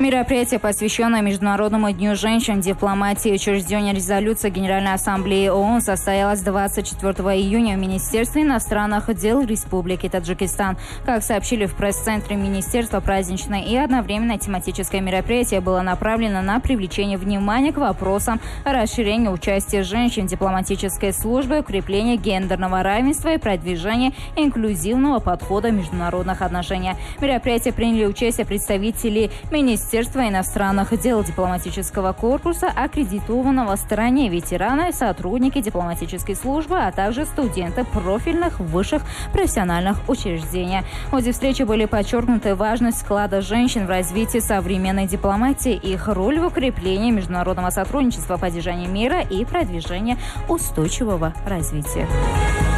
Мероприятие, посвященное Международному дню женщин, дипломатии и учреждению резолюции Генеральной Ассамблеи ООН, состоялось 24 июня в Министерстве иностранных дел Республики Таджикистан. Как сообщили в пресс-центре Министерства, праздничное и одновременно тематическое мероприятие было направлено на привлечение внимания к вопросам расширения участия женщин в дипломатической службе, укрепления гендерного равенства и продвижения инклюзивного подхода в международных отношениях. В мероприятии приняли участие представители Министерства иностранных дел, дипломатического корпуса, аккредитованного в стране, ветераны, сотрудники дипломатической службы, а также студенты профильных высших профессиональных учреждений. В ходе встречи были подчеркнуты важность вклада женщин в развитие современной дипломатии, их роль в укреплении международного сотрудничества, поддержании мира и продвижении устойчивого развития.